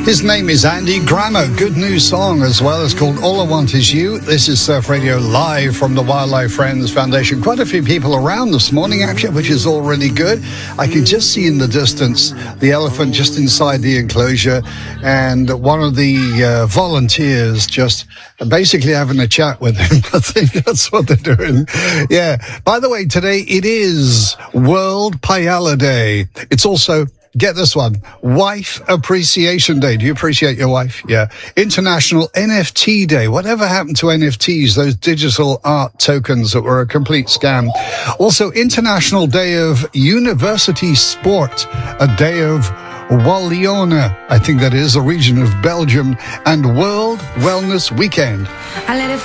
His name is Andy Grammer. Good new song as well. It's called All I Want Is You. This is Surf Radio live from the Wildlife Friends Foundation. Quite a few people around this morning, actually, which is all really good. I can just see in the distance the elephant just inside the enclosure, and one of the volunteers just basically having a chat with him. I think that's what they're doing. Yeah. By the way, today it is World Payala Day. It's also, get this one, Wife Appreciation Day. Do you appreciate your wife? Yeah. International NFT Day. Whatever happened to NFTs, those digital art tokens that were a complete scam? Also, International Day of University Sport, a day of Walliona, I think that is, a region of Belgium, and World Wellness Weekend.